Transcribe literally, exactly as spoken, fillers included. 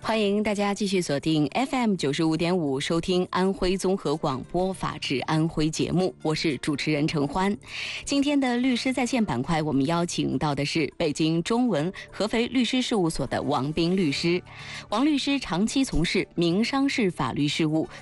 欢迎大家继续锁定 F M 九十五点五，收听安徽综合广播《法治安徽》节目，我是主持人程欢。今天的律师在线板块，我们邀请到的是北京中文合肥律师事务所的王斌律师。王律师长期从事民商事法律事务，